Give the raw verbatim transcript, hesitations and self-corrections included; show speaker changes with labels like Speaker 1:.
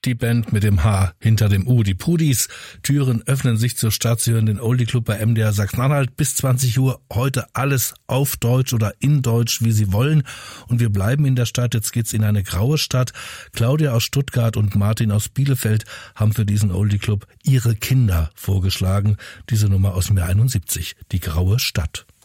Speaker 1: Die Band mit dem H hinter dem U, die Pudis. Türen öffnen sich zur Stadt. Sie hören den Oldie Club bei M D R Sachsen-Anhalt bis zwanzig Uhr. Heute alles auf Deutsch oder in Deutsch, wie Sie wollen. Und wir bleiben in der Stadt. Jetzt geht's in eine graue Stadt. Claudia aus Stuttgart und Martin aus Bielefeld haben für diesen Oldie Club ihre Kinder vorgeschlagen. Diese Nummer aus dem Jahr einundsiebzig. Die graue Stadt.